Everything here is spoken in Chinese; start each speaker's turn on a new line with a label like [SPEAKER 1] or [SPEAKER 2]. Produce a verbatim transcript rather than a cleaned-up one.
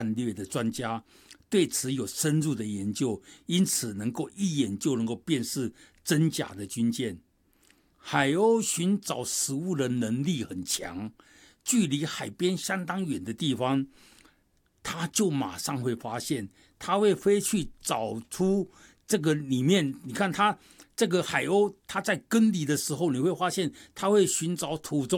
[SPEAKER 1] 战略的专家，对此有深入的研究，因此能够一眼就能够辨识真假的军舰。海鸥寻找食物的能力很强，距离海边相当远的地方，它就马上会发现，它会飞去找出这个里面。你看它这个海鸥，它在耕犁的时候，你会发现它会寻找土中